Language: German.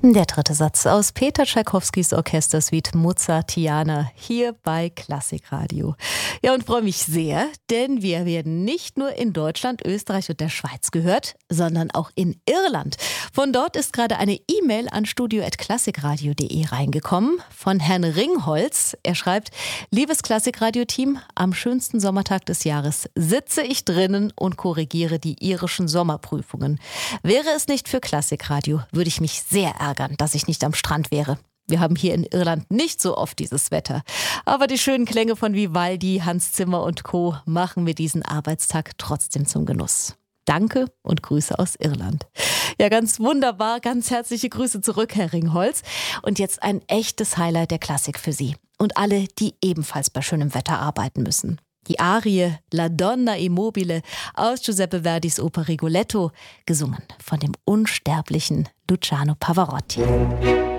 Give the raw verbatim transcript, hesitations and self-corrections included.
Der dritte Satz aus Peter Tschaikowskis Orchestersuite Mozartiana hier bei Klassikradio. Ja, und freue mich sehr, denn wir werden nicht nur in Deutschland, Österreich und der Schweiz gehört, sondern auch in Irland. Von dort ist gerade eine E-Mail an studio at klassikradio punkt de reingekommen von Herrn Ringholz. Er schreibt: Liebes Klassikradio-Team, am schönsten Sommertag des Jahres sitze ich drinnen und korrigiere die irischen Sommerprüfungen. Wäre es nicht für Klassikradio, würde ich mich sehr ärgern, dass ich nicht am Strand wäre. Wir haben hier in Irland nicht so oft dieses Wetter. Aber die schönen Klänge von Vivaldi, Hans Zimmer und Co. machen mir diesen Arbeitstag trotzdem zum Genuss. Danke und Grüße aus Irland. Ja, ganz wunderbar. Ganz herzliche Grüße zurück, Herr Ringholz. Und jetzt ein echtes Highlight der Klassik für Sie. Und alle, die ebenfalls bei schönem Wetter arbeiten müssen. Die Arie La Donna Immobile aus Giuseppe Verdis Oper Rigoletto, gesungen von dem unsterblichen Luciano Pavarotti.